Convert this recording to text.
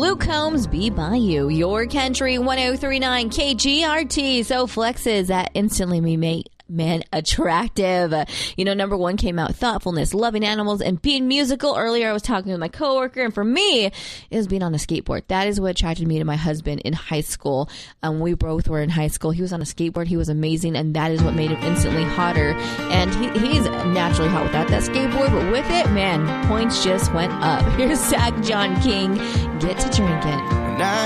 Luke Combs, Be By You. Your Country 1039 KGRT. So flexes that instantly made men attractive. Number one came out thoughtfulness, loving animals, and being musical. Earlier, I was talking with my coworker, and for me, it was being on a skateboard. That is what attracted me to my husband in high school. We both were in high school. He was on a skateboard. He was amazing, and that is what made him instantly hotter. And he's naturally hot without that skateboard, but with it, man, points just went up. Here's Zach John King, Get to Drinking.